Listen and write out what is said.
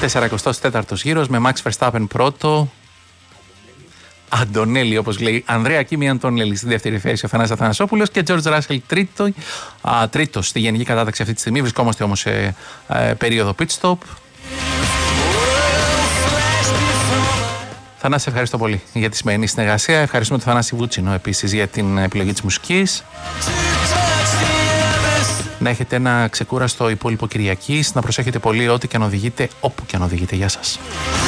44ος γύρος με Max Verstappen πρώτο. Αντωνέλη, όπως λέει. Ανδρέα Κίμη Αντωνέλη στη δεύτερη θέση, ο Θανάσης Αθανασόπουλος και George Russell τρίτος στη γενική κατάταξη αυτή τη στιγμή. Βρισκόμαστε όμως σε περίοδο pit stop. Θανάση, ευχαριστώ πολύ για τη σημερινή συνεργασία. Ευχαριστούμε τον Θανάση Βούτσινο επίσης για την επιλογή της μουσικής. Να έχετε ένα ξεκούραστο υπόλοιπο Κυριακής. Να προσέχετε πολύ ό,τι και αν οδηγείτε, όπου και αν οδηγείτε. Γεια σας.